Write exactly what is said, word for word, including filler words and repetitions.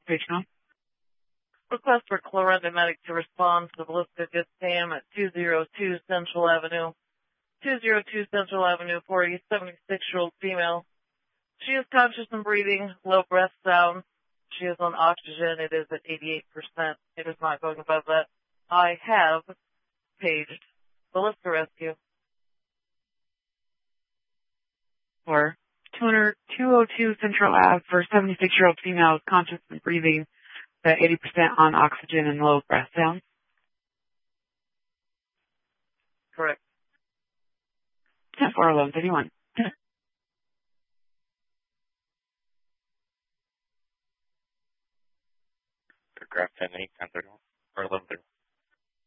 patient on? Request for Chlorendamedic to respond to the ballistic exam at two oh two Central Avenue. two oh two Central Avenue for a seventy-six-year-old female. She is conscious and breathing, low breath sounds. She is on oxygen. It is at eighty-eight percent. It is not going above that. I have paged Ballista Rescue. For two oh two Central Ave for a seventy-six-year-old female with conscious and breathing, at eighty percent on oxygen and low breath sounds. Correct. ten four eleven thirty-one. Graph ten eight, ten thirty-one.